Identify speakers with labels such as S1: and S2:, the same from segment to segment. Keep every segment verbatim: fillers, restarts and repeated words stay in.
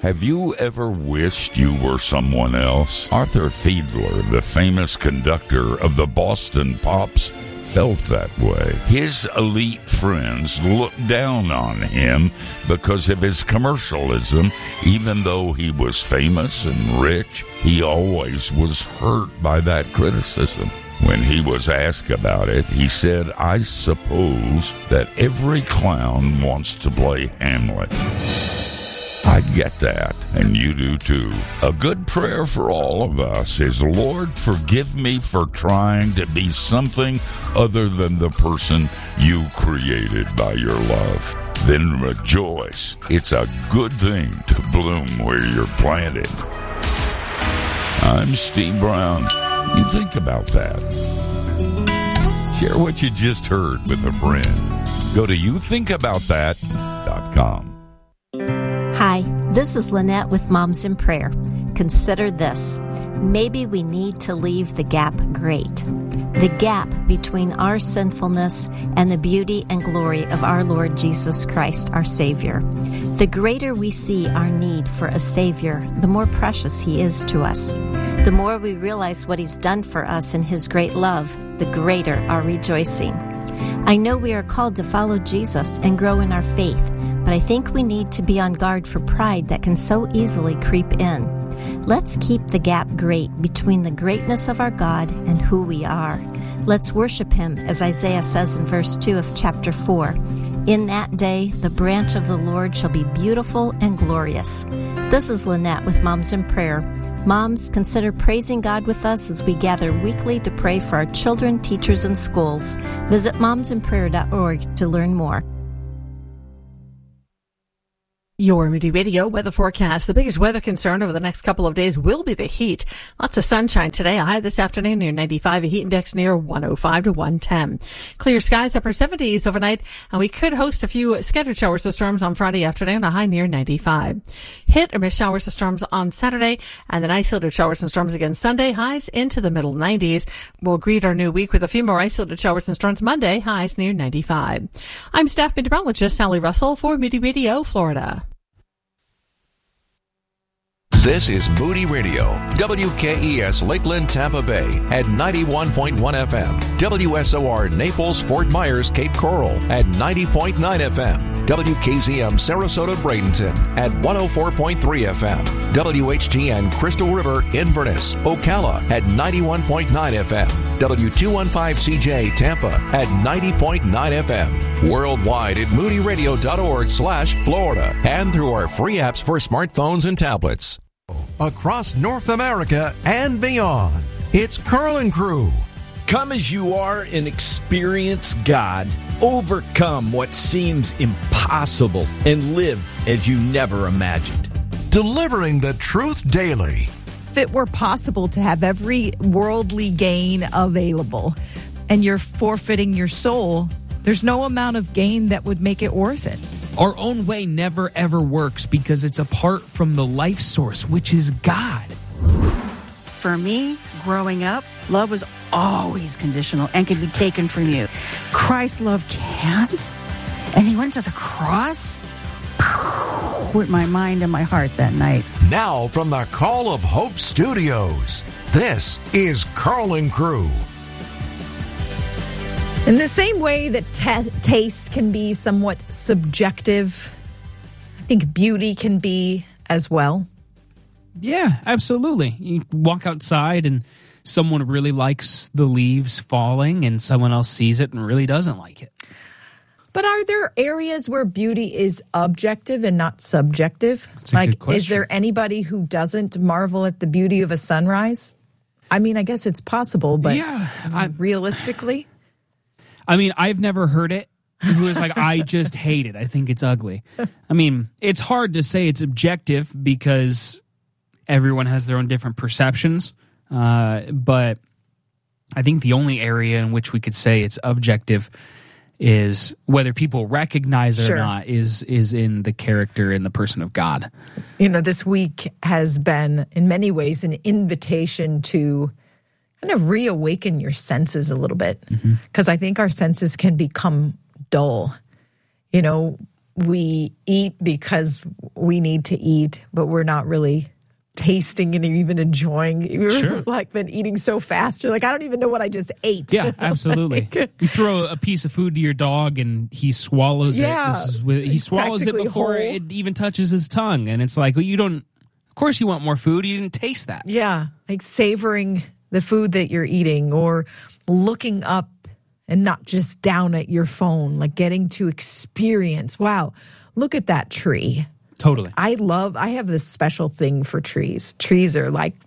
S1: Have you ever wished you were someone else? Arthur Fiedler, the famous conductor of the Boston Pops, felt that way. His elite friends looked down on him because of his commercialism. Even though he was famous and rich, he always was hurt by that criticism. When he was asked about it, he said, "I suppose that every clown wants to play Hamlet." I get that, and you do too. A good prayer for all of us is, "Lord, forgive me for trying to be something other than the person you created by your love." Then rejoice. It's a good thing to bloom where you're planted. I'm Steve Brown. You think about that. Share what you just heard with a friend. Go to you think about that dot com.
S2: Hi, this is Lynette with Moms in Prayer. Consider this. Maybe we need to leave the gap great. The gap between our sinfulness and the beauty and glory of our Lord Jesus Christ, our Savior. The greater we see our need for a Savior, the more precious He is to us. The more we realize what He's done for us in His great love, the greater our rejoicing. I know we are called to follow Jesus and grow in our faith, but I think we need to be on guard for pride that can so easily creep in. Let's keep the gap great between the greatness of our God and who we are. Let's worship Him, as Isaiah says in verse two of chapter four. In that day, the branch of the Lord shall be beautiful and glorious. This is Lynette with Moms in Prayer. Moms, consider praising God with us as we gather weekly to pray for our children, teachers, and schools. Visit moms in prayer dot org to learn more.
S3: Your Moody Radio weather forecast. The biggest weather concern over the next couple of days will be the heat. Lots of sunshine today. A high this afternoon near ninety-five. A heat index near one oh five to one ten. Clear skies, upper seventies overnight. And we could host a few scattered showers or storms on Friday afternoon. A high near ninety-five. Hit or miss showers or storms on Saturday. And then isolated showers and storms again Sunday. Highs into the middle nineties. We'll greet our new week with a few more isolated showers and storms Monday. Highs near ninety-five. I'm staff meteorologist Sally Russell for Moody Radio, Florida.
S4: This is Moody Radio, W K E S Lakeland, Tampa Bay at ninety-one point one F M, W S O R Naples, Fort Myers, Cape Coral at ninety point nine F M, W K Z M Sarasota, Bradenton at one oh four point three F M, W H G N Crystal River, Inverness, Ocala at ninety-one point nine F M, W two fifteen C J Tampa at ninety point nine F M, worldwide at moody radio dot org slash Florida and through our free apps for smartphones and tablets.
S5: Across North America and beyond, it's Carlin Crew.
S6: Come as you are and experience God. Overcome what seems impossible and live as you never imagined.
S5: Delivering the truth daily.
S7: If it were possible to have every worldly gain available and you're forfeiting your soul, there's no amount of gain that would make it worth it.
S8: Our own way never, ever works because it's apart from the life source, which is God.
S9: For me, growing up, love was always conditional and could be taken from you. Christ's love can't. And He went to the cross with my mind and my heart that night.
S5: Now from the Call of Hope Studios, this is Carlin Crew.
S7: In the same way that t- taste can be somewhat subjective, I think beauty can be as well.
S8: Yeah, absolutely. You walk outside and someone really likes the leaves falling and someone else sees it and really doesn't like it.
S7: But are there areas where beauty is objective and not subjective?
S8: That's a
S7: like,
S8: good question.
S7: Is there anybody who doesn't marvel at the beauty of a sunrise? I mean, I guess it's possible, but
S8: yeah, I,
S7: realistically?
S8: I mean, I've never heard it. Who is like, I just hate it. I think it's ugly. I mean, it's hard to say it's objective because everyone has their own different perceptions. Uh, but I think the only area in which we could say it's objective is whether people recognize it
S7: sure.
S8: or not is is in the character and the person of God.
S7: You know, this week has been in many ways an invitation to kind of reawaken your senses a little bit, because mm-hmm. I think our senses can become dull. You know, we eat because we need to eat, but we're not really tasting and even enjoying. You've
S8: Sure.
S7: like been eating so fast. You're like, I don't even know what I just ate.
S8: Yeah, absolutely.
S7: Like,
S8: you throw a piece of food to your dog and he swallows
S7: Yeah,
S8: it. This is with, he swallows it
S7: practically
S8: before
S7: whole.
S8: it even touches his tongue. And it's like, well, you don't, of course you want more food. You didn't taste that.
S7: yeah, like savoring the food that you're eating, or looking up and not just down at your phone, like getting to experience, wow, look at that tree.
S8: Totally.
S7: I love, I have this special thing for trees. Trees are like,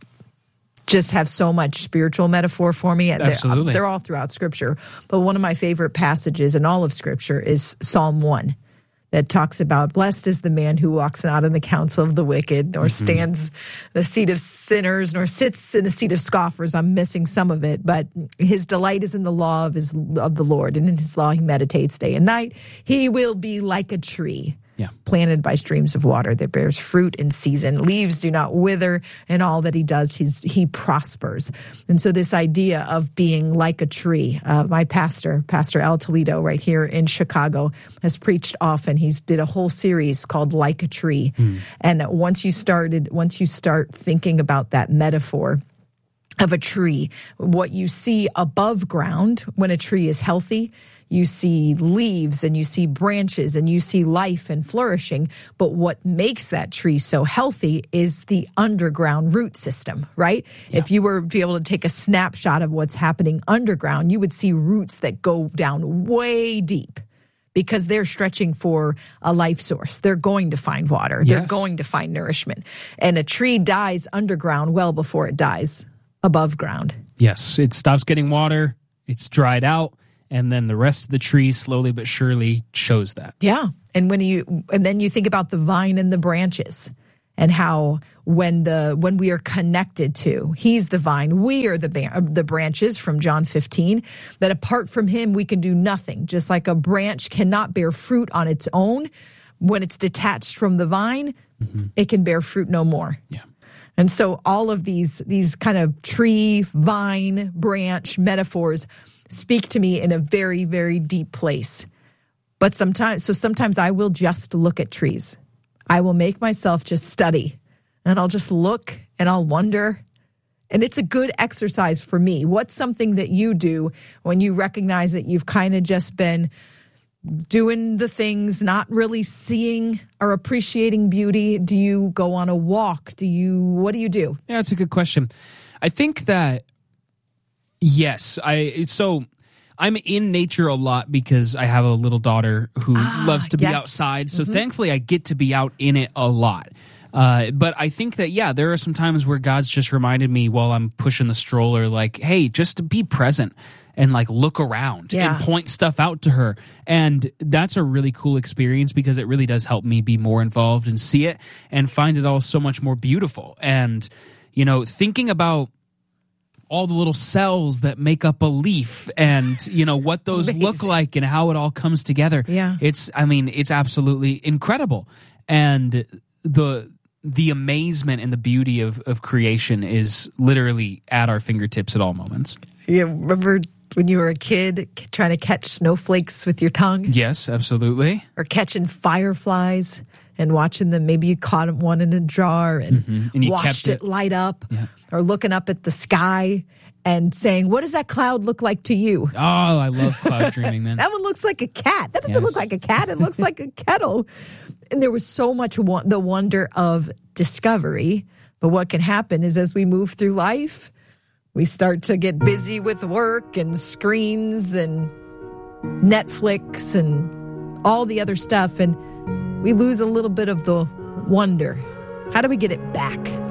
S7: just have so much spiritual metaphor for me. And
S8: Absolutely.
S7: They're, they're all throughout Scripture. But one of my favorite passages in all of Scripture is Psalm one, that talks about, blessed is the man who walks not in the counsel of the wicked, nor mm-hmm. stands the seat of sinners, nor sits in the seat of scoffers. I'm missing some of it, but his delight is in the law of his of the Lord, and in his law he meditates day and night. He will be like a tree.
S8: Yeah.
S7: Planted by streams of water that bears fruit in season. Leaves do not wither, and all that he does, he's, he prospers. And so this idea of being like a tree, uh, my pastor, Pastor Al Toledo, right here in Chicago, has preached often. He's did a whole series called Like a Tree. Mm. And once you started, once you start thinking about that metaphor of a tree, what you see above ground when a tree is healthy, you see leaves and you see branches and you see life and flourishing. But what makes that tree so healthy is the underground root system, right? Yeah. If you were to be able to take a snapshot of what's happening underground, you would see roots that go down way deep, because they're stretching for a life source. They're going to find water. Yes. They're going to find nourishment. And a tree dies underground well before it dies above ground.
S8: Yes, it stops getting water, it's dried out, and then the rest of the tree slowly but surely shows that.
S7: Yeah. And when you and then you think about the vine and the branches, and how when the when we are connected to, he's the vine, we are the the branches from John fifteen, that apart from him we can do nothing. Just like a branch cannot bear fruit on its own, when it's detached from the vine, mm-hmm. it can bear fruit no more.
S8: Yeah.
S7: And so all of these these kind of tree, vine, branch metaphors speak to me in a very, very deep place. But sometimes, so sometimes I will just look at trees. I will make myself just study, and I'll just look and I'll wonder. And it's a good exercise for me. What's something that you do when you recognize that you've kind of just been doing the things, not really seeing or appreciating beauty? Do you go on a walk? Do you, what do you do?
S8: Yeah, that's a good question. I think that, yes, I, so I'm in nature a lot because I have a little daughter who ah, loves to be
S7: yes.
S8: outside. So
S7: mm-hmm.
S8: thankfully I get to be out in it a lot. Uh, but I think that, yeah, there are some times where God's just reminded me while I'm pushing the stroller, like, hey, just to be present and like look around
S7: yeah.
S8: and point stuff out to her. And that's a really cool experience because it really does help me be more involved and see it and find it all so much more beautiful. And, you know, thinking about all the little cells that make up a leaf and, you know, what those
S7: Amazing.
S8: look like and how it all comes together.
S7: Yeah.
S8: It's, I mean, it's absolutely incredible. And the the amazement and the beauty of, of creation is literally at our fingertips at all moments.
S7: You remember when you were a kid trying to catch snowflakes with your tongue?
S8: Yes, absolutely.
S7: Or catching fireflies and watching them. Maybe you caught one in a jar and,
S8: mm-hmm. and you
S7: watched
S8: kept
S7: it. it light up.
S8: Yeah.
S7: Or looking up at the sky and saying, what does that cloud look like to you?
S8: Oh, I love cloud dreaming, man.
S7: That one looks like a cat. That doesn't
S8: Yes.
S7: look like a cat. It looks like a kettle. And there was so much wo- the wonder of discovery. But what can happen is as we move through life, we start to get busy with work and screens and Netflix and all the other stuff. And we lose a little bit of the wonder. How do we get it back?